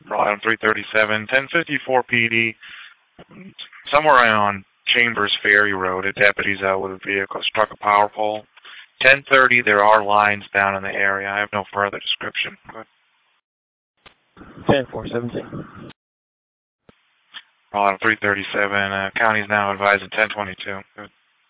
Rhode Island 337, 1054 PD, somewhere on Chambers Ferry Road. A deputy's out with a vehicle, struck a power pole. 1030, there are lines down in the area. I have no further description. Good. 10-4-17. Rhode Island 337, county's now advising 1022. Good.